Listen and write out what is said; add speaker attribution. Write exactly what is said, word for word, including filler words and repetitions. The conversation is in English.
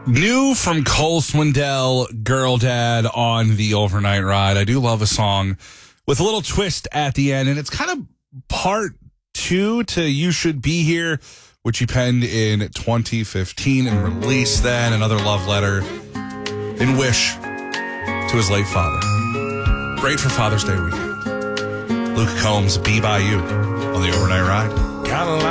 Speaker 1: New from Cole Swindell, Girl Dad on the Overnight Ride. I do love a song with a little twist at the end, and it's kind of part two to You Should Be Here, which he penned in twenty fifteen and released then. Another love letter in Wish to his late father. Great for Father's Day weekend. Luke Combs, Be By You on the Overnight Ride.